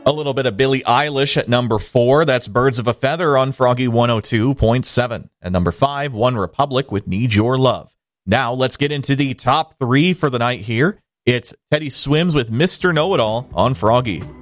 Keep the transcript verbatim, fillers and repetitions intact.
A little bit of Billie Eilish at number four. That's Birds of a Feather on Froggy one oh two point seven. At number five, One Republic with Need Your Love. Now let's get into the top three for the night here. It's Teddy Swims with Mister Know-It-All on Froggy.